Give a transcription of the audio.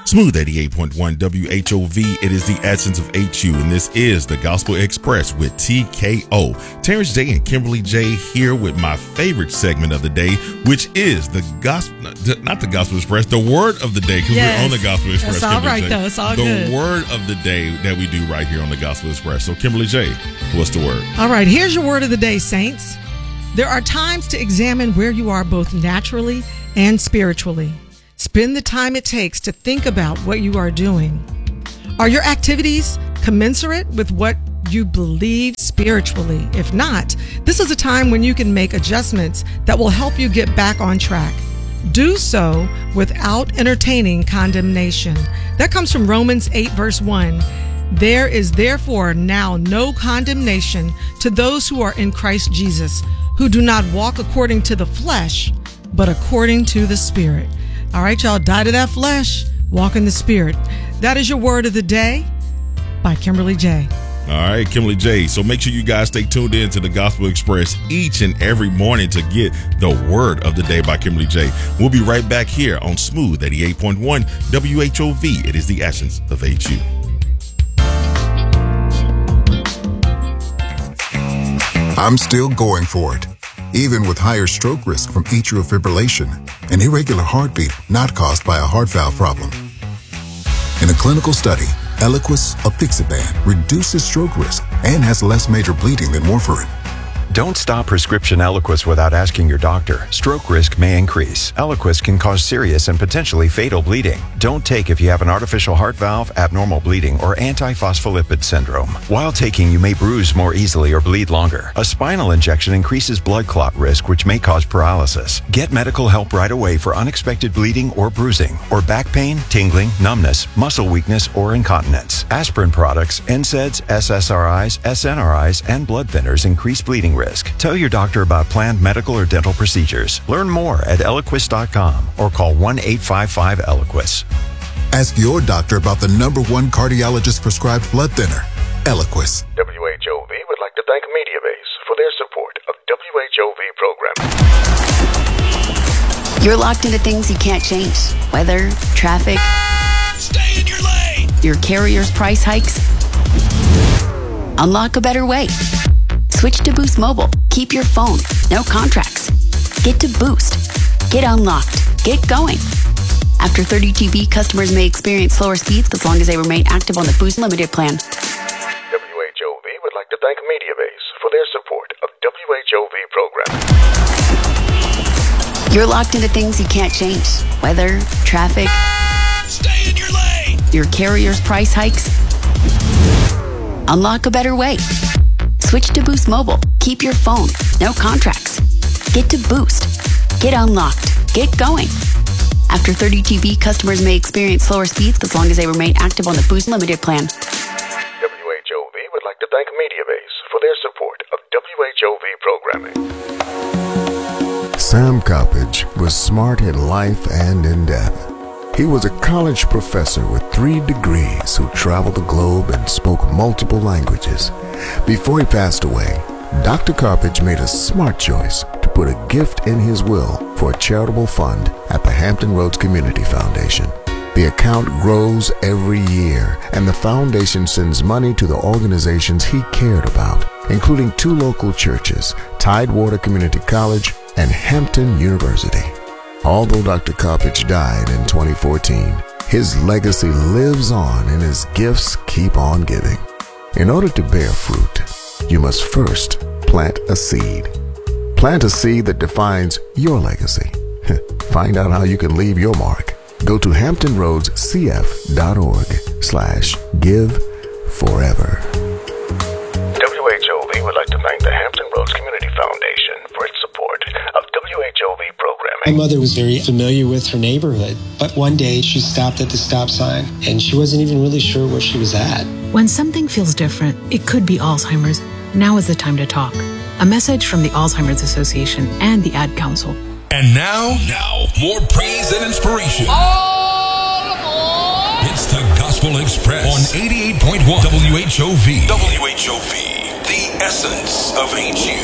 Smooth 88.1 WHOV. It is the essence of HU, and this is the Gospel Express with TKO. Terrence J. and Kimberly J. here with my favorite segment of the day, which is the Gospel, not the Gospel Express, the Word of the Day, because we're on the Gospel Express. That's all right, though. It's all good. The Word of the Day that we do right here on the Gospel Express. So, Kimberly J., what's the word? All right, here's your word of the day, saints. There are times to examine where you are both naturally and spiritually. Spend the time it takes to think about what you are doing. Are your activities commensurate with what you believe spiritually? If not, this is a time when you can make adjustments that will help you get back on track. Do so without entertaining condemnation. That comes from Romans 8, verse 1. There is therefore now no condemnation to those who are in Christ Jesus, who do not walk according to the flesh, but according to the Spirit. All right, y'all, die to that flesh, walk in the Spirit. That is your word of the day by Kimberly J. All right, Kimberly J. So make sure you guys stay tuned in to the Gospel Express each and every morning to get the word of the day by Kimberly J. We'll be right back here on Smooth 88.1 WHOV. It is the essence of HU. I'm still going for it, even with higher stroke risk from atrial fibrillation, an irregular heartbeat not caused by a heart valve problem. In a clinical study, Eliquis apixaban reduces stroke risk and has less major bleeding than warfarin. Don't stop prescription Eliquis without asking your doctor. Stroke risk may increase. Eliquis can cause serious and potentially fatal bleeding. Don't take if you have an artificial heart valve, abnormal bleeding, or antiphospholipid syndrome. While taking, you may bruise more easily or bleed longer. A spinal injection increases blood clot risk, which may cause paralysis. Get medical help right away for unexpected bleeding or bruising, or back pain, tingling, numbness, muscle weakness, or incontinence. Aspirin products, NSAIDs, SSRIs, SNRIs, and blood thinners increase bleeding risk. Tell your doctor about planned medical or dental procedures. Learn more at Eliquis.com or call 1-855-ELIQUIS. Ask your doctor about the #1 cardiologist prescribed blood thinner, Eliquis. WHOV would like to thank MediaBase for their support of WHOV programming. You're locked into things you can't change. Weather, traffic. Stay in your lane. Your carrier's price hikes. Unlock a better way. Switch to Boost Mobile. Keep your phone. No contracts. Get to Boost. Get unlocked. Get going. After 30 GB, customers may experience slower speeds as long as they remain active on the Boost Limited plan. WHOV would like to thank MediaBase for their support of WHOV programming. You're locked into things you can't change. Weather, traffic. Stay in your lane. Your carrier's price hikes. Unlock a better way. Switch to Boost Mobile. Keep your phone. No contracts. Get to Boost. Get unlocked. Get going. After 30 GB, customers may experience slower speeds as long as they remain active on the Boost Limited plan. WHOV would like to thank MediaBase for their support of WHOV programming. Sam Coppage was smart in life and in death. He was a college professor with 3 degrees who traveled the globe and spoke multiple languages. Before he passed away, Dr. Coppage made a smart choice to put a gift in his will for a charitable fund at the Hampton Roads Community Foundation. The account grows every year, and the foundation sends money to the organizations he cared about, including 2 local churches, Tidewater Community College and Hampton University. Although Dr. Coppage died in 2014, his legacy lives on and his gifts keep on giving. In order to bear fruit, you must first plant a seed. Plant a seed that defines your legacy. Find out how you can leave your mark. Go to hamptonroadscf.org/give-forever. WHOV would like to thank the Hampton Roads Community Foundation for its support of WHOV programming. My mother was very familiar with her neighborhood, but one day she stopped at the stop sign and she wasn't even really sure where she was at. When something feels different, it could be Alzheimer's. Now is the time to talk. A message from the Alzheimer's Association and the Ad Council. And now, more praise and inspiration. All aboard! It's the Gospel Express on 88.1 WHOV. WHOV, the essence of HU.